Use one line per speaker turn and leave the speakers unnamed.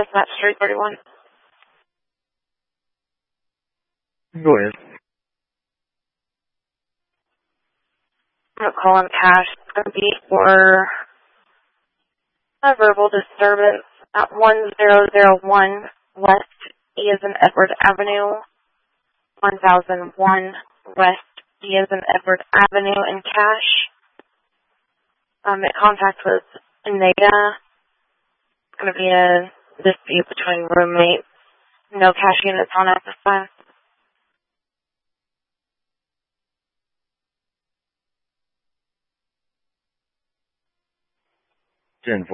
Dispatch 331.
Go ahead.
I'm going to call him Cash. It's going to be for a verbal disturbance at 1001 West E as in Edward Avenue, 1001 West E as in Edward Avenue in Cash. It contact with Anita. It's going to be a dispute between roommates. No cash units on at this time.
10-4.